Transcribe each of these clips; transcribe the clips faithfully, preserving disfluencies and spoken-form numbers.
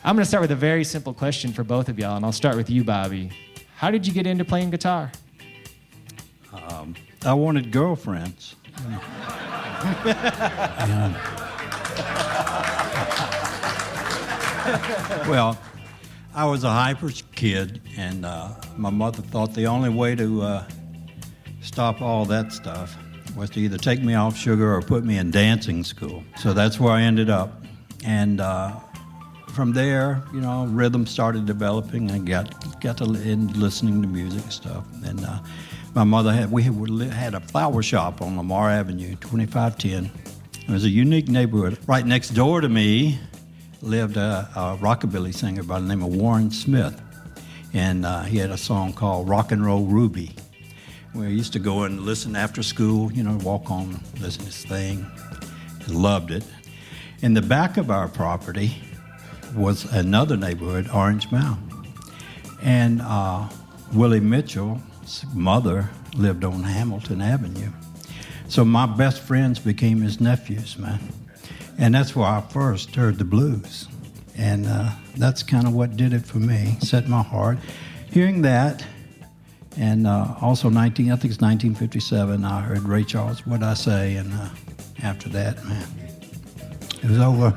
I'm going to start with a very simple question for both of y'all, and I'll start with you, Bobby. How did you get into playing guitar? Um, I wanted girlfriends. Yeah. Well, I was a hyper kid, and uh, my mother thought the only way to uh, stop all that stuff was to either take me off sugar or put me in dancing school. So that's where I ended up. And uh, from there, you know, rhythm started developing. I got got to in listening to music and stuff. And uh, my mother had we had a flower shop on Lamar Avenue, twenty-five ten. It was a unique neighborhood. Right next door to me lived a, a rockabilly singer by the name of Warren Smith, and uh, he had a song called "Rock and Roll Ruby." We used to go and listen after school, you know, walk home, listen to this thing. Loved it. In the back of our property was another neighborhood, Orange Mound. And uh, Willie Mitchell's mother lived on Hamilton Avenue. So my best friends became his nephews, man. And that's where I first heard the blues. And uh, that's kind of what did it for me, set my heart. Hearing that, and uh, also nineteen, I think it's nineteen fifty-seven, I heard Ray Charles, What'd I Say? And uh, after that, man, it was over.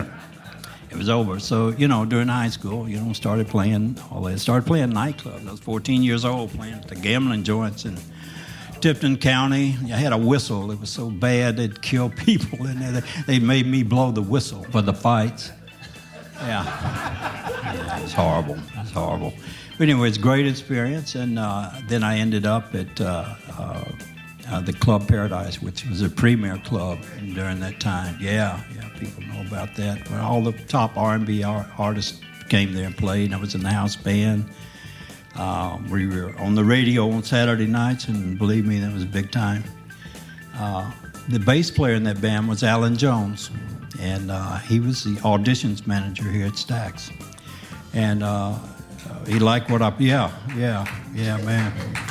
It was over. So, you know, during high school, you know, started playing all that. Started playing nightclubs. I was fourteen years old playing at the gambling joints in Tipton County. I had a whistle. It was so bad they'd kill people in there. They, they made me blow the whistle for the fights. Yeah. Yeah, it was horrible. It was horrible. But anyway, it's a great experience. And uh, then I ended up at uh, uh, uh, the Club Paradise, which was a premier club during that time. Yeah, yeah, people know about that. But all the top R and B art- artists came there and played. I was in the house band. Uh, we were on the radio on Saturday nights, and believe me, that was big time. Uh, the bass player in that band was Alan Jones, and uh, he was the auditions manager here at Stax. And uh, he liked what I, yeah, yeah, yeah, man.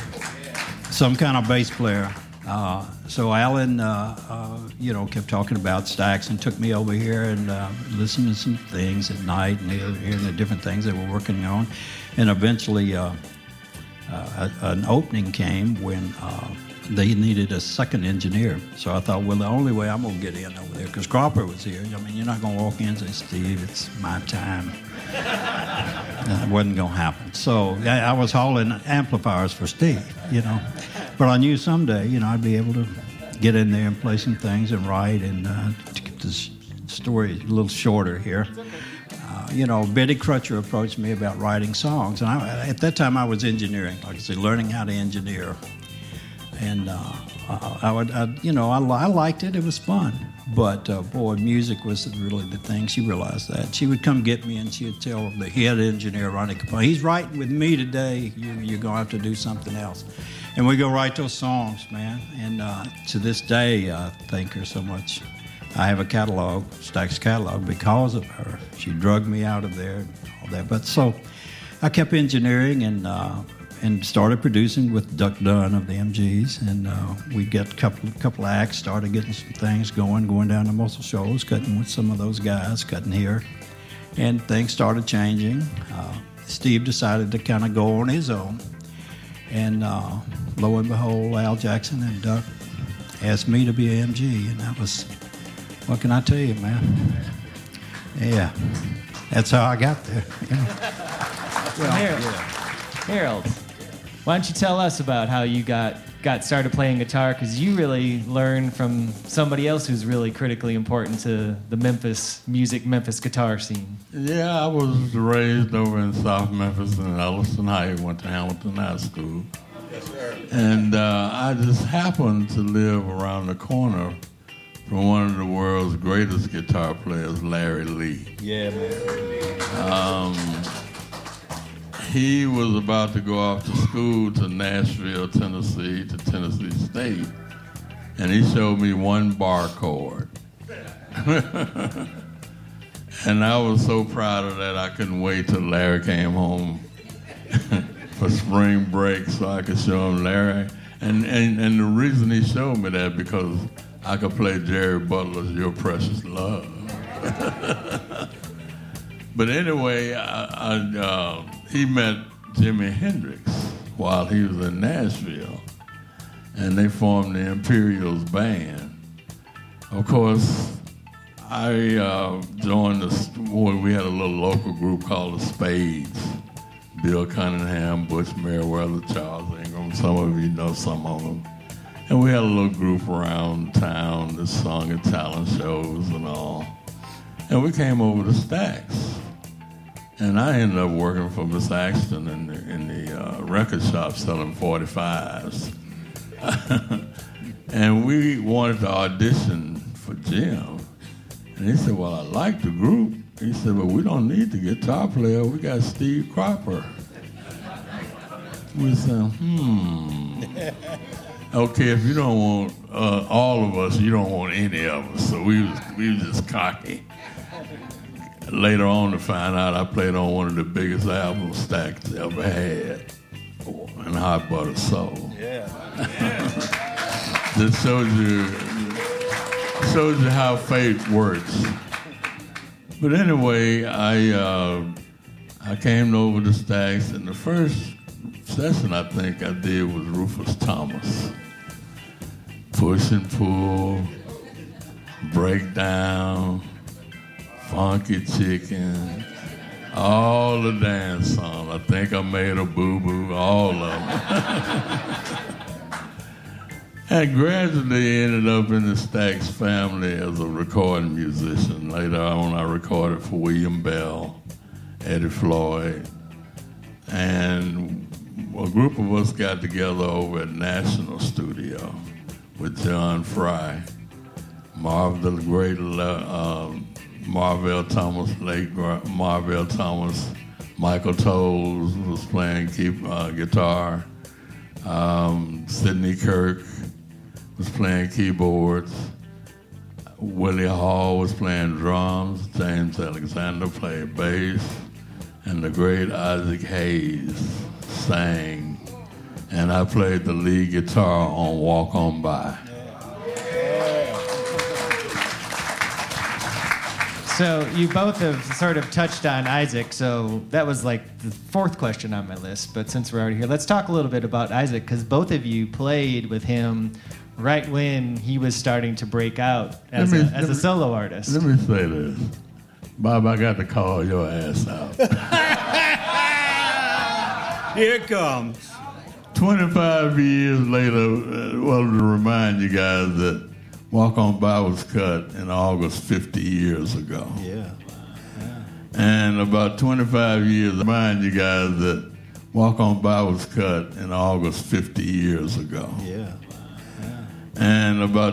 Some kind of bass player. Uh, so Alan, uh, uh, you know, kept talking about Stax and took me over here and uh, listened to some things at night and hearing the different things they were working on. And eventually uh, uh, an opening came when uh, they needed a second engineer. So I thought, well, the only way I'm going to get in over there, because Cropper was here. I mean, you're not going to walk in and say, Steve, it's my time. That wasn't going to happen. So I, I was hauling amplifiers for Steve, you know. But I knew someday, you know, I'd be able to get in there and play some things and write. And uh, to keep this story a little shorter here, uh, you know, Betty Crutcher approached me about writing songs. And I, at that time, I was engineering, like I said, learning how to engineer. And uh, I would, I, you know, I, I liked it. It was fun. But, uh, boy, music was really the thing. She realized that. She would come get me, and she would tell the head engineer, Ronnie Capone, he's writing with me today. You, you're going to have to do something else. And we go write those songs, man. And uh, to this day, I thank her so much. I have a catalog, Stax catalog, because of her. She drugged me out of there and all that. But so I kept engineering and uh, and started producing with Duck Dunn of the M Gs. And uh, we got a couple, couple of acts, started getting some things going, going down to Muscle Shoals, cutting with some of those guys, cutting here. And things started changing. Uh, Steve decided to kind of go on his own. And uh, lo and behold, Al Jackson and Duck asked me to be an M G, and that was, what can I tell you, man? Yeah, that's how I got there. You know? Well, Harold, yeah. Harold, why don't you tell us about how you got, got started playing guitar? Because you really learned from somebody else who's really critically important to the Memphis music, Memphis guitar scene. Yeah, I was raised over in South Memphis in Ellison Heights, went to Hamilton High School. Yes, sir. And uh, I just happened to live around the corner from one of the world's greatest guitar players, Larry Lee. Yeah, man. Um, he was about to go off to school to Nashville, Tennessee, to Tennessee State, and he showed me one bar chord. And I was so proud of that, I couldn't wait till Larry came home for spring break so I could show him Larry. And, and and the reason he showed me that, because I could play Jerry Butler's Your Precious Love. but anyway, I, I, uh, he met Jimi Hendrix while he was in Nashville, and they formed the Imperials band. Of course, I uh, joined the, well, we had a little local group called the Spades. Bill Cunningham, Butch Merriweather, Charles Ingram, some of you know some of them. And we had a little group around town that sung at talent shows and all. And we came over to Stax. And I ended up working for Miss Axton in the, in the uh, record shop selling forty-fives. And we wanted to audition for Jim. And he said, well, I like the group. He said, but we don't need the guitar player. We got Steve Cropper. We said, hmm. Okay, if you don't want uh, all of us, you don't want any of us. So we was, we was just cocky. Later on to find out I played on one of the biggest album Stax ever had, and Hot Butter Soul. Yeah. This shows you, shows you how fate works. But anyway, I uh, I came over to Stax, and the first session I think I did was Rufus Thomas. Push and Pull, Breakdown, Funky Chicken, all the dance songs. I think I made a boo-boo, all of them. And gradually ended up in the Stax family as a recording musician. Later on, I recorded for William Bell, Eddie Floyd, and a group of us got together over at National Studio with John Fry, Marv, the great uh, Marvell Thomas, late Marvell Thomas, Michael Toles was playing keep, uh, guitar, um, Sidney Kirk was playing keyboards, Willie Hall was playing drums, James Alexander played bass, and the great Isaac Hayes sang, and I played the lead guitar on Walk On By. So you both have sort of touched on Isaac, so that was like the fourth question on my list. But since we're already here, let's talk a little bit about Isaac, because both of you played with him right when he was starting to break out as, me, a, as a me, solo artist. Let me say this. Bob, I got to call your ass out. Here it comes. twenty-five years later, I wanted to remind you guys that Walk On By was cut in August fifty years ago. Yeah. yeah. And about twenty-five years, I remind you guys that Walk On By was cut in August fifty years ago. Yeah. And about